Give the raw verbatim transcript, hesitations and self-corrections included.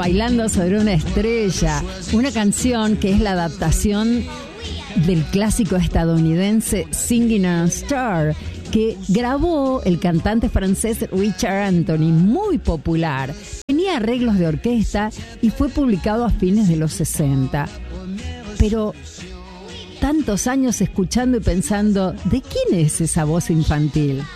Bailando sobre una estrella, una canción que es la adaptación del clásico estadounidense Singing on a Star, que grabó el cantante francés Richard Anthony, muy popular. Tenía arreglos de orquesta y fue publicado a fines de los sesenta. Pero tantos años escuchando y pensando, ¿de quién es esa voz infantil?